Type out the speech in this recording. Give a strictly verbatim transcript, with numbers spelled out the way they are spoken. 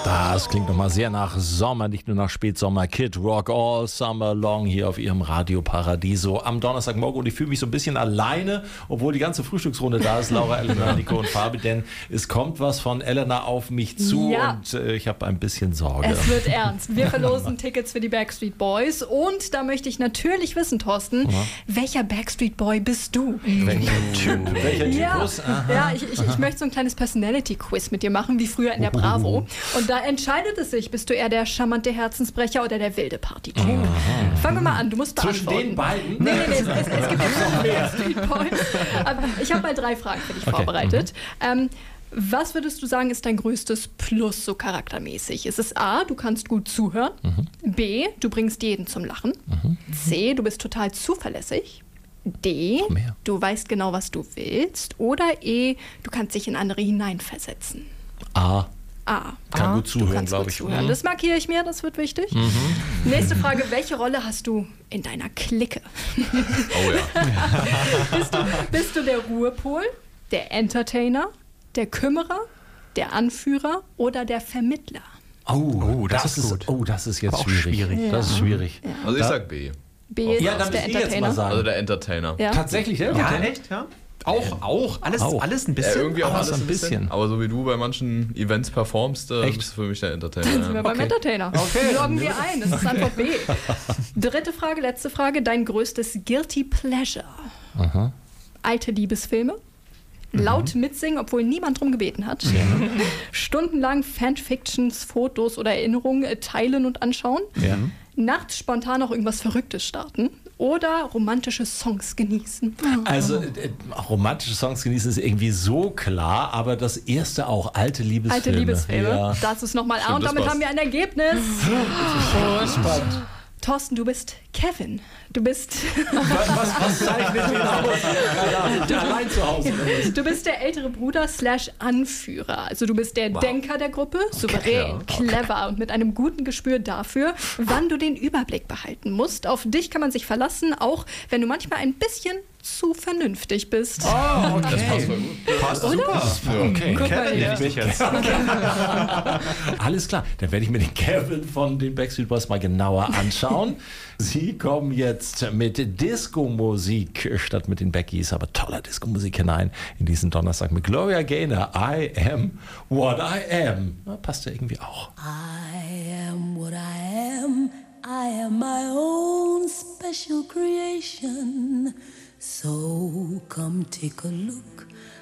Das klingt nochmal sehr nach Sommer, nicht nur nach Spätsommer. Kid Rock all summer long hier auf ihrem Radio Paradiso am Donnerstagmorgen. Und ich fühle mich so ein bisschen alleine, obwohl die ganze Frühstücksrunde da ist. Laura, Elena, Nico und Fabi. Denn es kommt was von Elena auf mich zu Ja. und äh, ich habe ein bisschen Sorge. Es wird ernst. Wir verlosen Tickets für die Backstreet Boys. Und da möchte ich natürlich wissen, Thorsten, Ja. welcher Backstreet Boy bist du? Welcher Typ? Welcher Ja, Typus? Aha. ja ich, ich, ich möchte so ein kleines Personality-Quiz mit dir machen, wie früher in der Bravo. Und da entscheidet es sich, bist du eher der charmante Herzensbrecher oder der wilde Party-Typ. Fangen wir mal an, du musst Zwischen beantworten. den beiden? Nee, nee, nee, es, es, es gibt ja noch mehr Backstreet Boys. Aber ich habe mal drei Fragen für dich Okay. vorbereitet. Ähm, was würdest du sagen, ist dein größtes Plus so charaktermäßig? Ist es A, du kannst gut zuhören, B, du bringst jeden zum Lachen, C, du bist total zuverlässig, D, Noch mehr. du weißt genau, was du willst, oder E, du kannst dich in andere hineinversetzen? A. A. Kann A, gut zuhören, du kannst glaub gut ich. Zuhören. Mhm. Das markiere ich mir, das wird wichtig. Nächste Frage, welche Rolle hast du in deiner Clique? Oh ja. Bist du, bist du der Ruhepol, der Entertainer, der Kümmerer, der Anführer oder der Vermittler? Oh, das das, ist ist gut. oh, das ist jetzt Aber auch schwierig. schwierig. Das ist schwierig. Also ich Da- sag B. B Ja, ist dann der müsst ihr jetzt mal Entertainer. sagen. Also der Entertainer. Ja. Tatsächlich, ja? Ja, Okay. echt, ja? Auch, auch. Alles, Auch. alles ein Ja, bisschen. irgendwie auch aber alles so ein ein bisschen. bisschen. Aber so wie du bei manchen Events performst, äh, Echt? bist du für mich der Entertainer. Dann sind wir Ja. beim Entertainer. Okay. Loggen wir ein, das ist Antwort B. Dritte Frage, letzte Frage. Dein größtes Guilty Pleasure? Alte Liebesfilme? Laut mitsingen, obwohl niemand drum gebeten hat. Stundenlang Fanfictions, Fotos oder Erinnerungen äh, teilen und anschauen. Ja. Nachts spontan auch irgendwas Verrücktes starten. Oder romantische Songs genießen. Also äh, romantische Songs genießen ist irgendwie so klar, aber das erste auch, alte Liebesfilme. Alte Liebesfilme. Ja. Das ist nochmal A Stimmt, und das damit passt. haben wir ein Ergebnis. Oh, spannend. Thorsten, du bist Kevin. Du bist, Was, was, was zeichnet den aus? Keine Ahnung, der allein zu Hause ist. du bist der ältere Bruder slash Anführer. Also du bist der Denker der Gruppe, souverän, clever und mit einem guten Gespür dafür, wann du den Überblick behalten musst. Auf dich kann man sich verlassen, auch wenn du manchmal ein bisschen zu vernünftig bist. Oh, okay. Das passt voll gut. Passt Oder? super. Okay. Guck mal Kevin hier. nenn ich mich jetzt. Alles klar, dann werde ich mir den Kevin von den Backstreet Boys mal genauer anschauen. Sie kommen jetzt mit Disco-Musik statt mit den Beckys, aber toller Disco-Musik hinein in diesen Donnerstag mit Gloria Gaynor. I am what I am. Na, passt ja irgendwie auch. I am what I am. I am my own special creation. So come take a look